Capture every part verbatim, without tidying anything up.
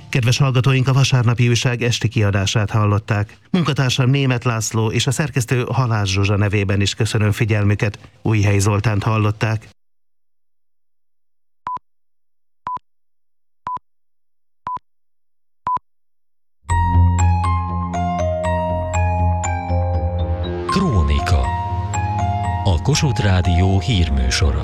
Kedves hallgatóink, a vasárnapi újság esti kiadását hallották. Munkatársam Németh László és a szerkesztő Halász Zsuzsa nevében is köszönöm figyelmüket. Újhelyi Zoltánt hallották. Krónika. A Kossuth Rádió hírműsora.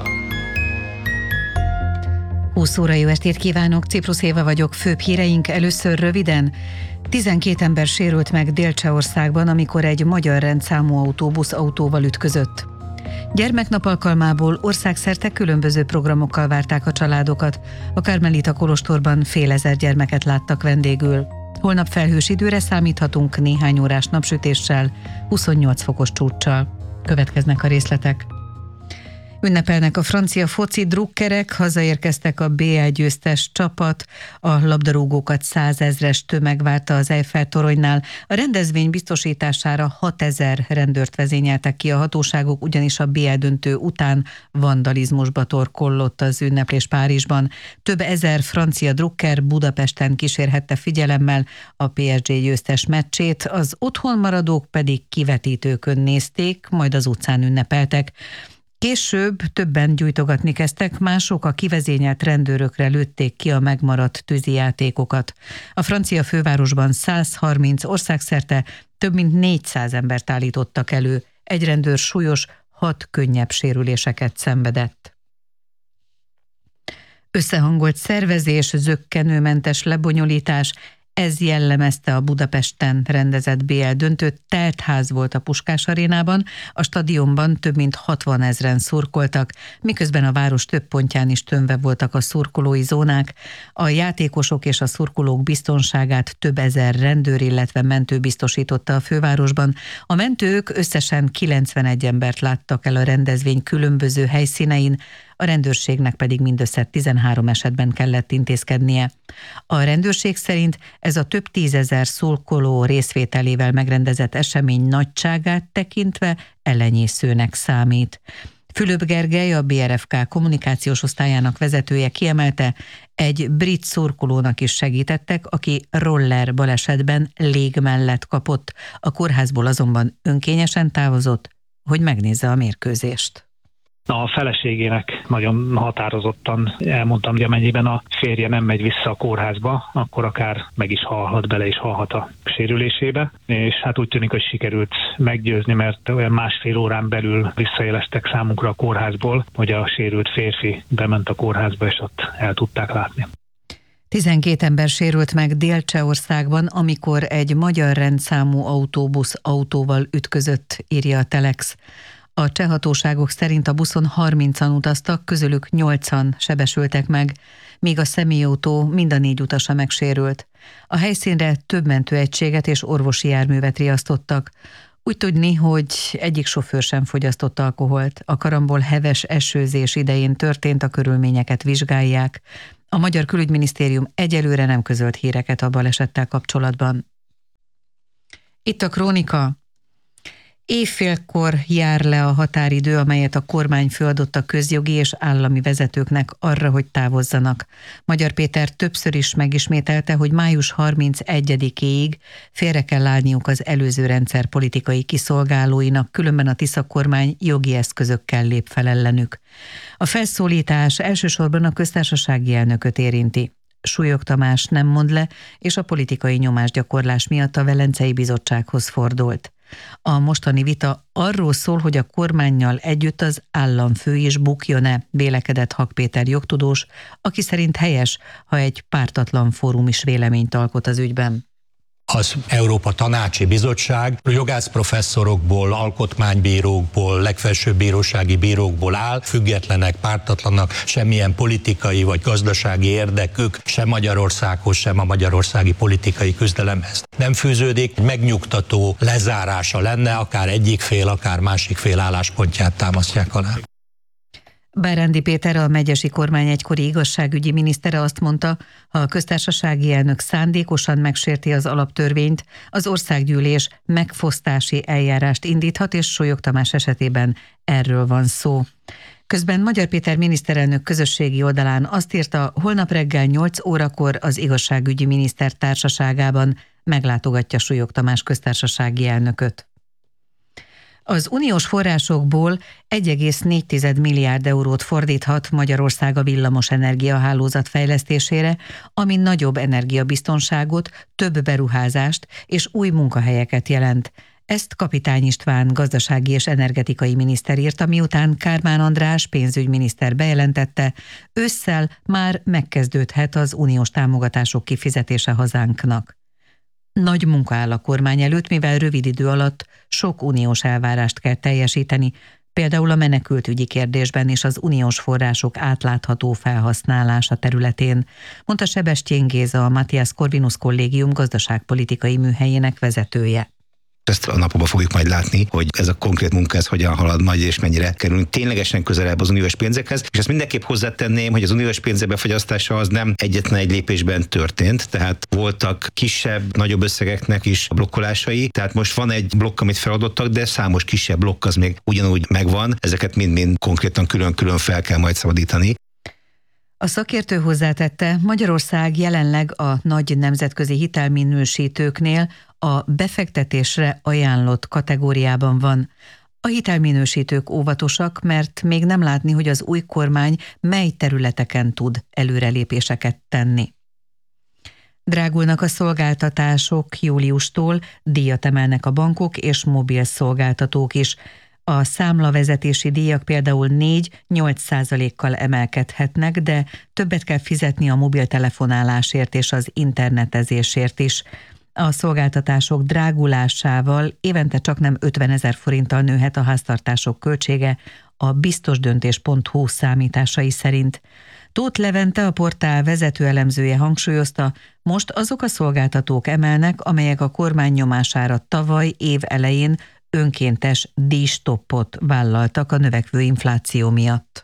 húsz óra jó estét kívánok, Ciprus Éva vagyok, főbb híreink először röviden. tizenkét ember sérült meg Dél-Csehországban, amikor egy magyar rendszámú autóbusz autóval ütközött. Gyermeknap alkalmából országszerte különböző programokkal várták a családokat. A Karmelita kolostorban fél ezer gyermeket láttak vendégül. Holnap felhős időre számíthatunk néhány órás napsütéssel, huszonnyolc fokos csúccsal. Következnek a részletek. Ünnepelnek a francia foci drukkerek, hazaérkeztek a bé egy győztes csapat, a labdarúgókat százezres tömeg várta az Eiffel-toronynál. A rendezvény biztosítására hatezer rendőrt vezényeltek ki a hatóságok, ugyanis a bé egy döntő után vandalizmusba torkollott az ünneplés Párizsban. Több ezer francia drukker Budapesten kísérhette figyelemmel a pé es gé győztes meccsét, az otthon maradók pedig kivetítőkön nézték, majd az utcán ünnepeltek. Később többen gyújtogatni kezdtek, mások a kivezényelt rendőrökre lőtték ki a megmaradt tűzijátékokat. A francia fővárosban száz harminc országszerte több mint négyszáz embert állítottak elő. Egy rendőr súlyos, hat könnyebb sérüléseket szenvedett. Összehangolt szervezés, zökkenőmentes lebonyolítás, ez jellemezte a Budapesten rendezett bé el döntőt. Telt ház volt a Puskás arénában, a stadionban több mint hatvanezren szurkoltak, miközben a város több pontján is tömve voltak a szurkolói zónák. A játékosok és a szurkolók biztonságát több ezer rendőr, illetve mentő biztosította a fővárosban. A mentők összesen kilencvenegy embert láttak el a rendezvény különböző helyszínein, a rendőrségnek pedig mindössze tizenhárom esetben kellett intézkednie. A rendőrség szerint ez a több tízezer szurkoló részvételével megrendezett esemény nagyságát tekintve elenyészőnek számít. Fülöp Gergely, a bé er ef ká kommunikációs osztályának vezetője kiemelte, egy brit szurkolónak is segítettek, aki roller balesetben lég mellett kapott. A kórházból azonban önkényesen távozott, hogy megnézze a mérkőzést. A feleségének nagyon határozottan elmondtam, hogy amennyiben a férje nem megy vissza a kórházba, akkor akár meg is halhat, bele is halhat a sérülésébe. És hát úgy tűnik, hogy sikerült meggyőzni, mert olyan másfél órán belül visszajeleztek számunkra a kórházból, hogy a sérült férfi bement a kórházba, és ott el tudták látni. tizenkét ember sérült meg Dél-Csehországban, amikor egy magyar rendszámú autóbusz autóval ütközött, írja a Telex. A cseh hatóságok szerint a buszon harmincan utaztak, közülük nyolcan sebesültek meg, míg a személyautó mind a négy utasa megsérült. A helyszínre több mentőegységet és orvosi járművet riasztottak. Úgy tudni, hogy egyik sofőr sem fogyasztott alkoholt. A karambol heves esőzés idején történt, a körülményeket vizsgálják. A Magyar Külügyminisztérium egyelőre nem közölt híreket a balesettel kapcsolatban. Itt a Krónika. Évfélkor jár le a határidő, amelyet a kormányfő adott a közjogi és állami vezetőknek arra, hogy távozzanak. Magyar Péter többször is megismételte, hogy május harmincegyedikéig félre kell állniuk az előző rendszer politikai kiszolgálóinak, különben a Tisza kormány jogi eszközökkel lép fel ellenük. A felszólítás elsősorban a köztársasági elnököt érinti. Súlyog Tamás nem mond le, és a politikai nyomásgyakorlás miatt a Velencei Bizottsághoz fordult. A mostani vita arról szól, hogy a kormánnyal együtt az államfő is bukjon-e, vélekedett Hak Péter jogtudós, aki szerint helyes, ha egy pártatlan fórum is véleményt alkot az ügyben. Az Európa Tanácsi Bizottság jogászprofesszorokból, alkotmánybírókból, legfelsőbb bírósági bírókból áll, függetlenek, pártatlanak, semmilyen politikai vagy gazdasági érdekük sem Magyarországhoz, sem a magyarországi politikai küzdelemhez nem fűződik. Megnyugtató lezárása lenne, akár egyik fél, akár másik fél álláspontját támasztják alá. Bárándi Péter, a megyesi kormány egykori igazságügyi minisztere azt mondta, ha a köztársasági elnök szándékosan megsérti az alaptörvényt, az országgyűlés megfosztási eljárást indíthat, és Súlyog Tamás esetében erről van szó. Közben Magyar Péter miniszterelnök közösségi oldalán azt írta, holnap reggel nyolc órakor az igazságügyi miniszter társaságában meglátogatja Súlyog Tamás köztársasági elnököt. Az uniós forrásokból egy egész négy milliárd eurót fordíthat Magyarország a villamos energiahálózat fejlesztésére, ami nagyobb energiabiztonságot, több beruházást és új munkahelyeket jelent. Ezt Kapitány István gazdasági és energetikai miniszter írta, miután Kármán András pénzügyminiszter bejelentette, ősszel már megkezdődhet az uniós támogatások kifizetése hazánknak. Nagy munka áll a kormány előtt, mivel rövid idő alatt sok uniós elvárást kell teljesíteni, például a menekültügyi kérdésben és az uniós források átlátható felhasználása területén, mondta Sebestyén Géza, a Matthias Corvinus Kollégium gazdaságpolitikai műhelyének vezetője. Ezt a napokban fogjuk majd látni, hogy ez a konkrét munka ez hogyan halad majd, és mennyire kerülünk ténylegesen közelebb az uniós pénzekhez. És ezt mindenképp hozzátenném, hogy az uniós pénzek befagyasztása az nem egyetlen egy lépésben történt, tehát voltak kisebb, nagyobb összegeknek is blokkolásai, tehát most van egy blokk, amit feladottak, de számos kisebb blokk az még ugyanúgy megvan, ezeket mind-mind konkrétan külön-külön fel kell majd szabadítani. A szakértő hozzátette, Magyarország jelenleg a nagy nemzetközi hitelminősítőknél a befektetésre ajánlott kategóriában van. A hitelminősítők óvatosak, mert még nem látni, hogy az új kormány mely területeken tud előrelépéseket tenni. Drágulnak a szolgáltatások júliustól, díjat emelnek a bankok és mobil szolgáltatók is. A számlavezetési díjak például négy-nyolc százalékkal emelkedhetnek, de többet kell fizetni a mobiltelefonálásért és az internetezésért is. A szolgáltatások drágulásával évente csaknem ötvenezer forinttal nőhet a háztartások költsége a biztosdöntés pont hu számításai szerint. Tóth Levente, a portál vezető elemzője hangsúlyozta, most azok a szolgáltatók emelnek, amelyek a kormány nyomására tavaly év elején önkéntes díjstoppot vállaltak a növekvő infláció miatt.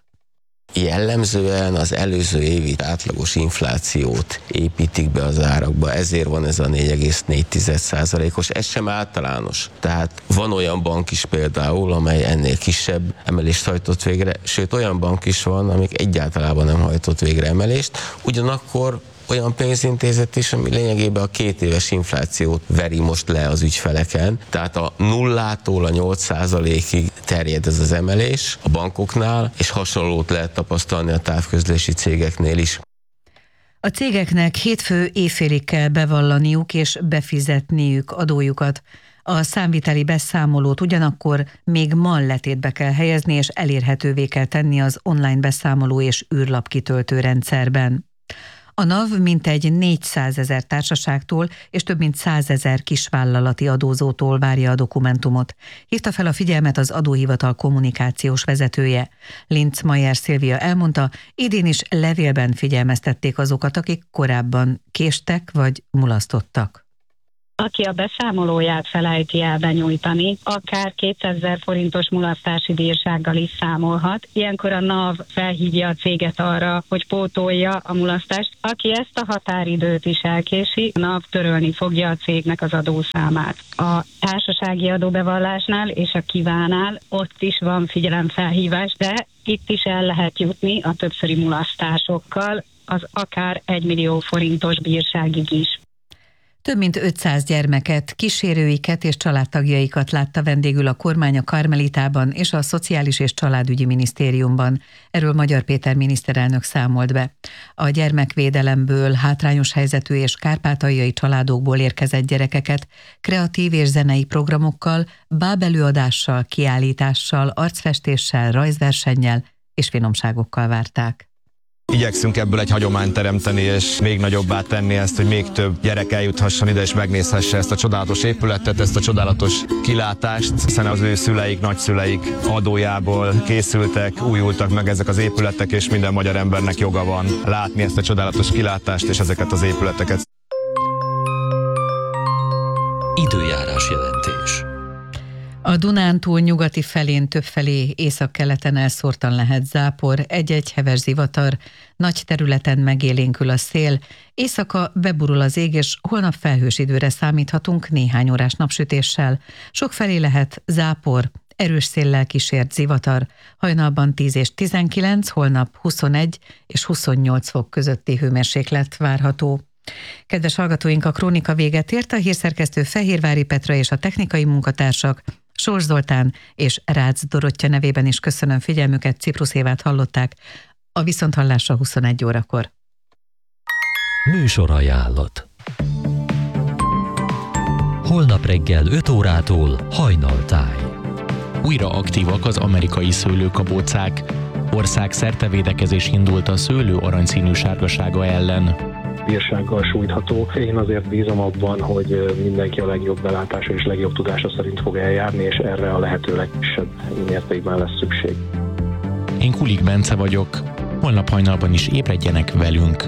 Jellemzően az előző évi átlagos inflációt építik be az árakba, ezért van ez a négy egész négy százalékos, ez sem általános. Tehát van olyan bank is például, amely ennél kisebb emelést hajtott végre, sőt olyan bank is van, amik egyáltalán nem hajtott végre emelést, ugyanakkor olyan pénzintézet is, ami lényegében a két éves inflációt veri most le az ügyfeleken. Tehát a nullától a nyolc százalékig terjed ez az emelés a bankoknál, és hasonlót lehet tapasztalni a távközlési cégeknél is. A cégeknek hétfő éjfélig kell bevallaniuk és befizetniük adójukat. A számviteli beszámolót ugyanakkor még ma letétbe kell helyezni, és elérhetővé kell tenni az online beszámoló és űrlapkitöltő rendszerben. A NAV mintegy négyszázezer társaságtól és több mint százezer kisvállalati adózótól várja a dokumentumot. Hívta fel a figyelmet az adóhivatal kommunikációs vezetője. Linz-Mayer Szilvia elmondta, idén is levélben figyelmeztették azokat, akik korábban késtek vagy mulasztottak. Aki a beszámolóját felejti el benyújtani, akár kétszázezer forintos mulasztási bírsággal is számolhat. Ilyenkor a NAV felhívja a céget arra, hogy pótolja a mulasztást. Aki ezt a határidőt is elkési, a NAV törölni fogja a cégnek az adószámát. A társasági adóbevallásnál és a kívánál ott is van figyelemfelhívás, de itt is el lehet jutni a többszöri mulasztásokkal, az akár egy millió forintos bírságig is. Több mint ötszáz gyermeket, kísérőiket és családtagjaikat látta vendégül a kormány a Karmelitában és a Szociális és Családügyi Minisztériumban. Erről Magyar Péter miniszterelnök számolt be. A gyermekvédelemből, hátrányos helyzetű és kárpátaljai családokból érkezett gyerekeket kreatív és zenei programokkal, bábelőadással, kiállítással, arcfestéssel, rajzversennyel és finomságokkal várták. Igyekszünk ebből egy hagyományt teremteni, és még nagyobbá tenni ezt, hogy még több gyerek eljuthasson ide, és megnézhesse ezt a csodálatos épületet, ezt a csodálatos kilátást, hiszen az ő szüleik, nagyszüleik adójából készültek, újultak meg ezek az épületek, és minden magyar embernek joga van látni ezt a csodálatos kilátást és ezeket az épületeket. Időjárás jelentés. A Dunántúl nyugati felén többfelé északkeleten elszórtan lehet zápor, egy-egy heves zivatar, nagy területen megélénkül a szél, éjszaka beburul az ég, és holnap felhős időre számíthatunk néhány órás napsütéssel. Sokfelé lehet zápor, erős széllel kísért zivatar, hajnalban tíz és tizenkilenc, holnap huszonegy és huszonnyolc fok közötti hőmérséklet várható. Kedves hallgatóink, a krónika véget ért, a hírszerkesztő Fehérvári Petra és a technikai munkatársak Sors Zoltán és Rácz Dorottya nevében is köszönöm figyelmüket, Ciprus Évát hallották, a viszonthallásra huszonegy órakor. Műsorajánlat. Holnap reggel öt órától Hajnaltáj. Újra aktívak az amerikai szőlőkabócák. Országszerte védekezés indult a szőlő aranyszínű sárgasága ellen. Bírsággal sújtható. Én azért bízom abban, hogy mindenki a legjobb belátása és legjobb tudása szerint fog eljárni, és erre a lehető legkisebb mértékben lesz szükség. Én Kulik Bence vagyok. Holnap hajnalban is ébredjenek velünk.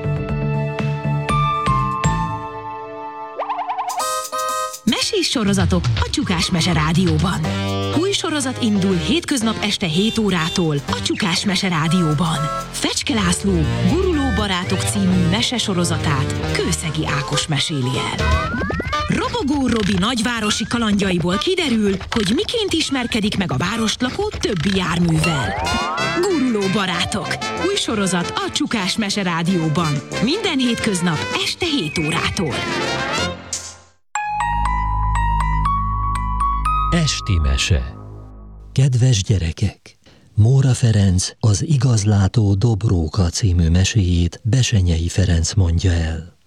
Mesés sorozatok a Csukás Mese Rádióban. Új sorozat indul hétköznap este hét órától a Csukás Mese Rádióban. Fecske László Guruló barátok című mese sorozatát Kőszegi Ákos meséli el. Robogó Robi nagyvárosi kalandjaiból kiderül, hogy miként ismerkedik meg a várost lakó többi járművel. Guruló barátok. Új sorozat a Csukás Mese Rádióban. Minden hétköznap este hét órától. Esti mese. Kedves gyerekek! Móra Ferenc az Igazlátó Dobróka című meséjét Besenyei Ferenc mondja el.